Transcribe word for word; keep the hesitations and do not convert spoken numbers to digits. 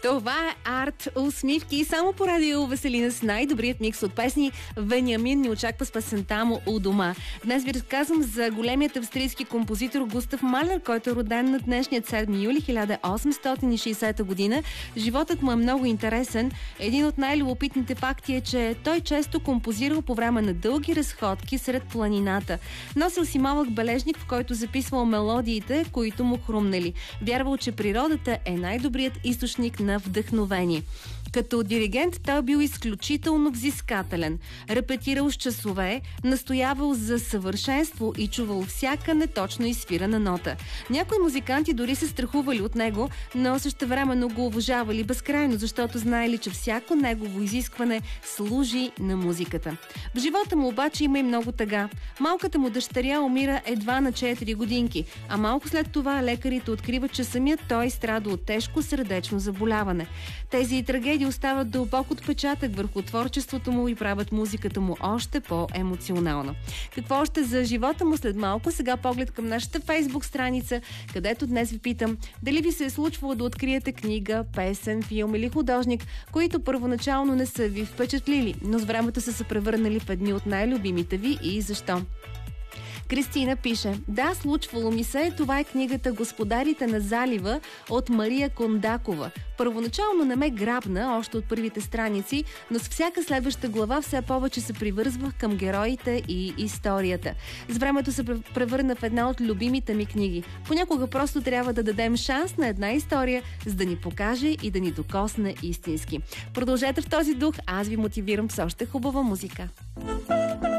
Това е арт усмивки само по радио Веселина с най-добрият микс от песни. Вениамин ни очаква с песента му у дома. Днес ви разказвам за големият австрийски композитор Густав Малер, който е роден на днешният седми юли хиляда осемстотин и шейсета година. Животът му е много интересен. Един от най-любопитните факти е, че той често композирал по време на дълги разходки сред планината. Носил си малък бележник, в който записвал мелодиите, които му хрумнели. Вярвал, че природата е най-добрият източник на вдъхновение. Като диригент той бил изключително взискателен. Репетирал с часове, настоявал за съвършенство и чувал всяка неточно изсвирана нота. Някои музиканти дори се страхували от него, но същевременно го уважавали безкрайно, защото знаели, че всяко негово изискване служи на музиката. В живота му обаче има и много тъга. Малката му дъщеря умира едва на четири годинки, а малко след това лекарите откриват, че самият той страда от тежко сърдечно заболяване. Тези трагедии остават дълбок отпечатък върху творчеството му и правят музиката му още по-емоционална. Какво още за живота му след малко? Сега поглед към нашата Фейсбук страница, където днес ви питам дали ви се е случвало да откриете книга, песен, филм или художник, които първоначално не са ви впечатлили, но с времето са се превърнали в едни от най-любимите ви и защо? Кристина пише: да, случвало ми се, това е книгата "Господарите на залива" от Мария Кондакова. Първоначално не ме грабна още от първите страници, но с всяка следваща глава все повече се привързвах към героите и историята. С времето се превърна в една от любимите ми книги. Понякога просто трябва да дадем шанс на една история, за да ни покаже и да ни докосне истински. Продължете в този дух, аз ви мотивирам с още хубава музика.